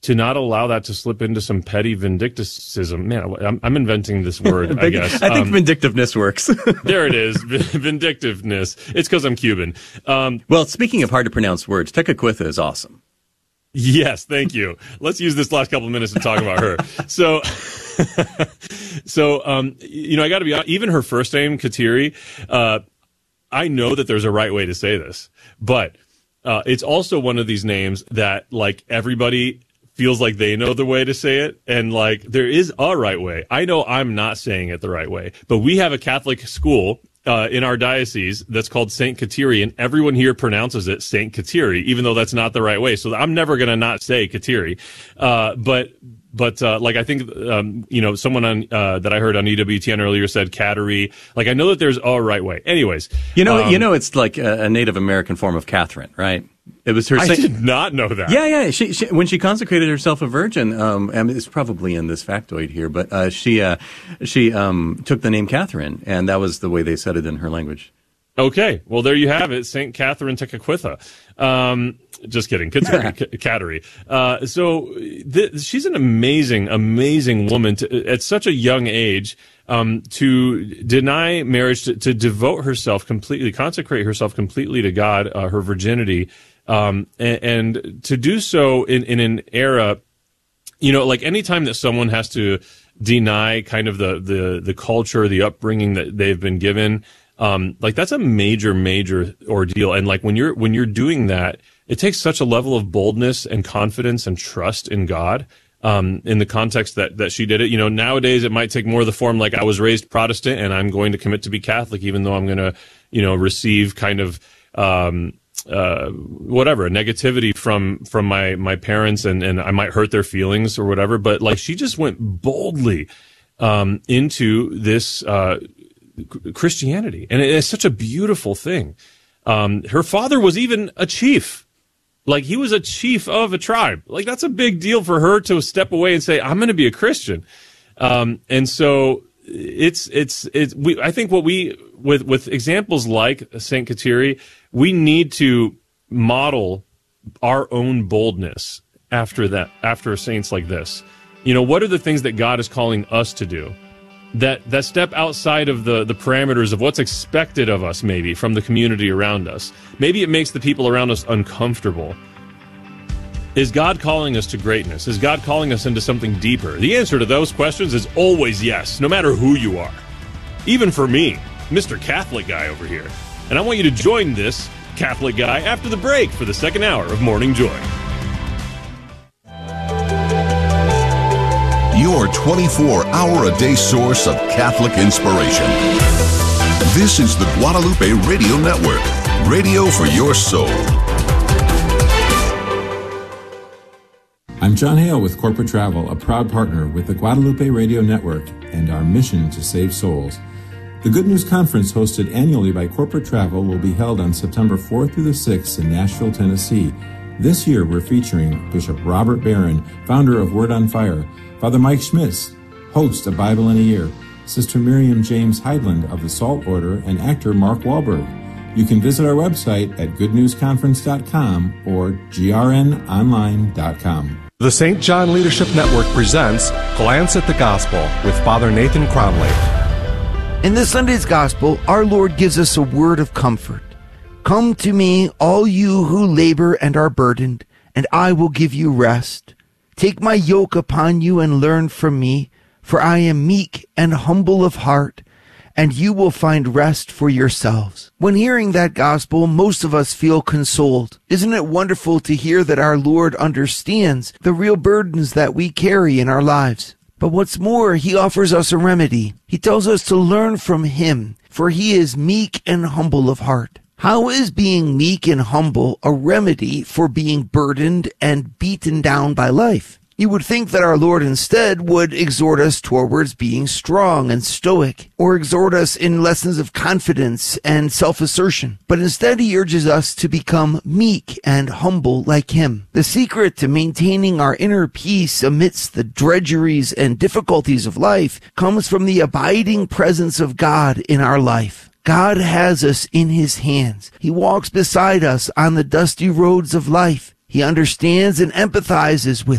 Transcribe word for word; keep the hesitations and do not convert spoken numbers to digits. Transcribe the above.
to not allow that to slip into some petty vindicticism. Man, I'm, I'm inventing this word, I guess. I think um, vindictiveness works. There it is, vindictiveness. It's because I'm Cuban. Um, well, speaking of hard to pronounce words, Tekakwitha is awesome. Yes, thank you. Let's use this last couple of minutes to talk about her. So, so um, you know, I got to be honest, even her first name, Kateri, uh, I know that there's a right way to say this, but uh, it's also one of these names that, like, everybody feels like they know the way to say it, and like there is a right way. I know I'm not saying it the right way, but we have a Catholic school uh, in our diocese that's called Saint Kateri, and everyone here pronounces it Saint Kateri, even though that's not the right way. So I'm never going to not say Kateri, uh, but. But, uh, like, I think, um, you know, someone on, uh, that I heard on E W T N earlier said Cattery. Like, I know that there's a right way. Anyways. You know, um, you know, it's like a, a Native American form of Catherine, right? It was her. I sa- did not know that. Yeah, yeah. She, she, when she consecrated herself a virgin, um, I mean, it's probably in this factoid here, but, uh, she, uh, she, um, took the name Catherine, and that was the way they said it in her language. Okay. Well, there you have it. Saint Catherine Tekakwitha. Um, just kidding. Cattery. Uh, so th- she's an amazing, amazing woman to, at such a young age, um, to deny marriage, to, to devote herself completely, consecrate herself completely to God, uh, her virginity, um, and, and to do so in, in an era, you know, like anytime that someone has to deny kind of the, the, the culture, the upbringing that they've been given, Um, like that's a major, major ordeal. And like when you're, when you're doing that, it takes such a level of boldness and confidence and trust in God, um, in the context that, that she did it. You know, nowadays it might take more of the form like I was raised Protestant and I'm going to commit to be Catholic, even though I'm going to, you know, receive kind of, um, uh, whatever, negativity from, from my, my parents and, and I might hurt their feelings or whatever. But like she just went boldly, um, into this, uh, Christianity. And it's such a beautiful thing. Um, her father was even a chief. Like he was a chief of a tribe. Like that's a big deal for her to step away and say, I'm going to be a Christian. Um, and so it's, it's, it's, we, I think what we, with, with examples like Saint Kateri, we need to model our own boldness after that, after saints like this. You know, what are the things that God is calling us to do? That that step outside of the, the parameters of what's expected of us, maybe, from the community around us. Maybe it makes the people around us uncomfortable. Is God calling us to greatness? Is God calling us into something deeper? The answer to those questions is always yes, no matter who you are. Even for me, Mister Catholic Guy over here. And I want you to join this Catholic guy after the break for the second hour of Morning Joy. Your twenty-four hour a day source of Catholic inspiration. This is the Guadalupe Radio Network, radio for your soul. I'm John Hale with Corporate Travel, a proud partner with the Guadalupe Radio Network and our mission to save souls. The Good News Conference, hosted annually by Corporate Travel, will be held on September fourth through the sixth in Nashville, Tennessee. This year, we're featuring Bishop Robert Barron, founder of Word on Fire, Father Mike Schmitz, host of Bible in a Year, Sister Miriam James Heidland of the Salt Order, and actor Mark Wahlberg. You can visit our website at good news conference dot com or g r n online dot com. The Saint John Leadership Network presents Glance at the Gospel with Father Nathan Cromley. In this Sunday's Gospel, our Lord gives us a word of comfort. Come to me, all you who labor and are burdened, and I will give you rest. Take my yoke upon you and learn from me, for I am meek and humble of heart, and you will find rest for yourselves. When hearing that gospel, most of us feel consoled. Isn't it wonderful to hear that our Lord understands the real burdens that we carry in our lives? But what's more, he offers us a remedy. He tells us to learn from him, for he is meek and humble of heart. How is being meek and humble a remedy for being burdened and beaten down by life? You would think that our Lord instead would exhort us towards being strong and stoic, or exhort us in lessons of confidence and self-assertion. But instead he urges us to become meek and humble like him. The secret to maintaining our inner peace amidst the drudgeries and difficulties of life comes from the abiding presence of God in our life. God has us in his hands. He walks beside us on the dusty roads of life. He understands and empathizes with